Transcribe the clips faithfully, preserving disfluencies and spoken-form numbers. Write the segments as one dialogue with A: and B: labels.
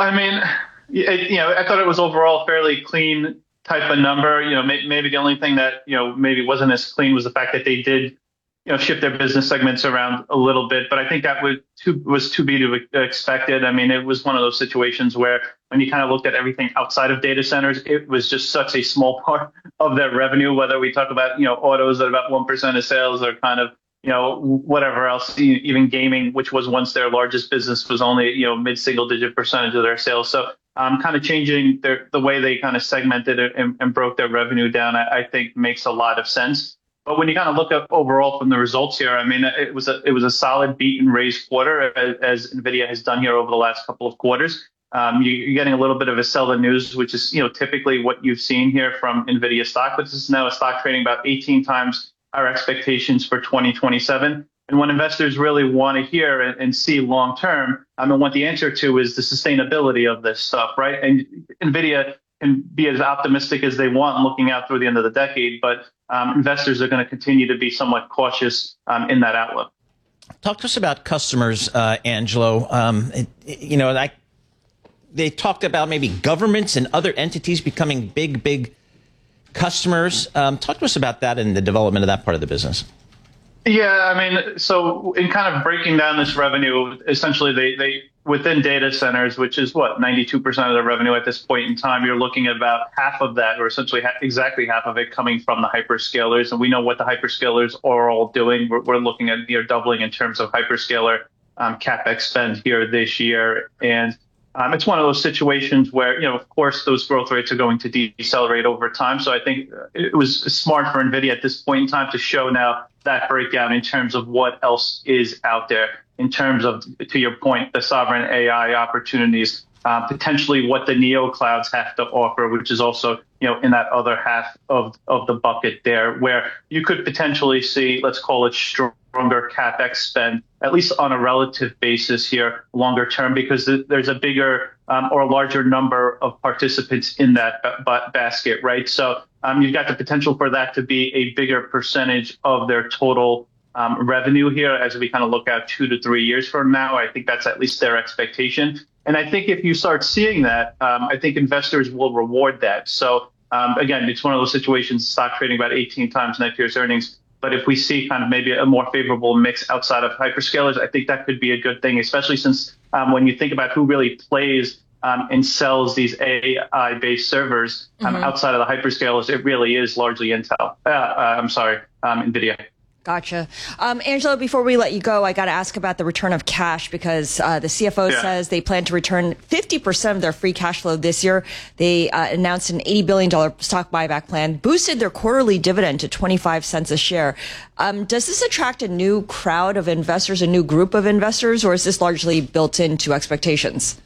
A: I mean, it, you know, I thought it was overall fairly clean type of number. You know, may, maybe the only thing that, you know, maybe wasn't as clean was the fact that they did, you know, shift their business segments around a little bit. But I think that was too, was to be to expected. I mean, it was one of those situations where when you kind of looked at everything outside of data centers, it was just such a small part of their revenue, whether we talk about, you know, autos at about one percent of sales or kind of, you know, whatever else, even gaming, which was once their largest business, was only, you know, mid-single digit percentage of their sales. So um, kind of changing their, the way they kind of segmented it and, and broke their revenue down, I, I think makes a lot of sense. But when you kind of look at overall from the results here, I mean, it was a it was a solid beat and raise quarter, as, as NVIDIA has done here over the last couple of quarters. Um, you, you're getting a little bit of a sell the news, which is, you know, typically what you've seen here from NVIDIA stock, but this is now a stock trading about eighteen times our expectations for twenty twenty-seven. And what investors really want to hear and, and see long term, I mean, what the answer to is the sustainability of this stuff, right? And NVIDIA can be as optimistic as they want looking out through the end of the decade, but um, investors are going to continue to be somewhat cautious um, in that outlook.
B: Talk to us about customers, uh, Angelo. Um, it, you know, I, they talked about maybe governments and other entities becoming big, big customers. Um, talk to us about that and the development of that part of the business.
A: Yeah, I mean, so in kind of breaking down this revenue, essentially they, they within data centers, which is what, ninety-two percent of the revenue at this point in time, you're looking at about half of that, or essentially ha- exactly half of it coming from the hyperscalers. And we know what the hyperscalers are all doing. We're, we're looking at near doubling in terms of hyperscaler um, CapEx spend here this year. And Um, it's one of those situations where, you know, of course, those growth rates are going to decelerate over time. So I think it was smart for NVIDIA at this point in time to show now that breakdown in terms of what else is out there, in terms of, to your point, the sovereign A I opportunities, uh, potentially what the neo clouds have to offer, which is also, you know, in that other half of, of the bucket there, where you could potentially see, let's call it stronger CapEx spend, at least on a relative basis here, longer term, because there's a bigger um, or a larger number of participants in that ba- basket, right? So um, you've got the potential for that to be a bigger percentage of their total um, revenue here as we kind of look out two to three years from now. I think that's at least their expectation. And I think if you start seeing that, um, I think investors will reward that. So um, again, it's one of those situations, stock trading about eighteen times next year's earnings. But if we see kind of maybe a more favorable mix outside of hyperscalers, I think that could be a good thing, especially since um, when you think about who really plays um, and sells these A I-based servers um, mm-hmm. outside of the hyperscalers, it really is largely Intel. Uh, uh, I'm sorry, um, NVIDIA.
C: Gotcha. Um, Angelo, before we let you go, I got to ask about the return of cash because uh, the C F O yeah. says they plan to return fifty percent of their free cash flow this year. They uh, announced an eighty billion dollars stock buyback plan, boosted their quarterly dividend to twenty-five cents a share. Um, does this attract a new crowd of investors, a new group of investors, or is this largely built into expectations?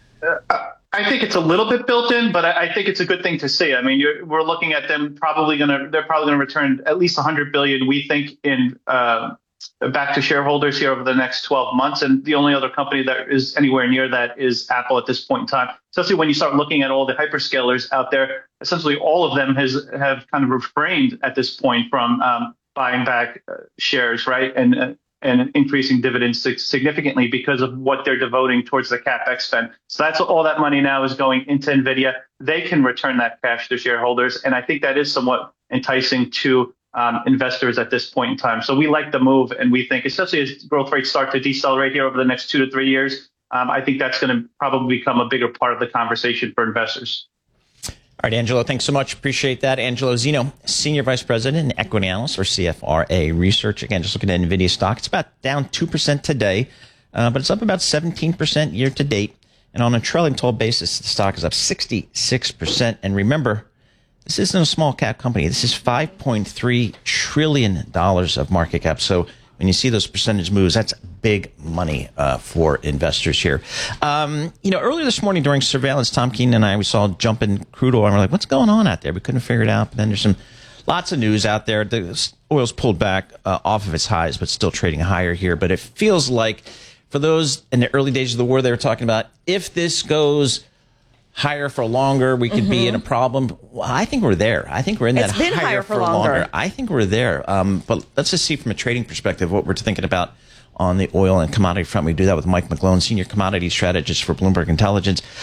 A: Uh, I think it's a little bit built in, but I think it's a good thing to see. I mean, you're, we're looking at them probably going to, they're probably going to return at least one hundred billion dollars, we think, in uh, back to shareholders here over the next twelve months. And the only other company that is anywhere near that is Apple at this point in time. Especially when you start looking at all the hyperscalers out there, essentially all of them has have kind of refrained at this point from um, buying back uh, shares, right? And uh, and increasing dividends significantly because of what they're devoting towards the CapEx spend. So that's all that money now is going into NVIDIA. They can return that cash to shareholders. And I think that is somewhat enticing to um, investors at this point in time. So we like the move. And we think, especially as growth rates start to decelerate here over the next two to three years, um, I think that's going to probably become a bigger part of the conversation for investors.
B: All right, Angelo, thanks so much. Appreciate that. Angelo Zeno, Senior Vice President and Equity Analyst for C F R A Research. Again, just looking at NVIDIA stock. It's about down two percent today, uh, but it's up about seventeen percent year to date. And on a trailing twelve basis, the stock is up sixty-six percent. And remember, this isn't a small cap company. This is five point three trillion dollars of market cap. So when you see those percentage moves, that's big money uh, for investors here. Um, you know, earlier this morning during surveillance, Tom Keene and I, we saw a jump in crude oil, and we're like, what's going on out there? We couldn't figure it out. But then there's some lots of news out there. The oil's pulled back uh, off of its highs, but still trading higher here. But it feels like for those in the early days of the war, they were talking about if this goes higher for longer, we could mm-hmm. be in a problem. Well, I think we're there. I think we're in
C: it's
B: that
C: been
B: higher,
C: higher for,
B: for
C: longer.
B: longer. I think we're there. Um, but let's just see from a trading perspective what we're thinking about on the oil and commodity front. We do that with Mike McGlone, Senior Commodity Strategist for Bloomberg Intelligence.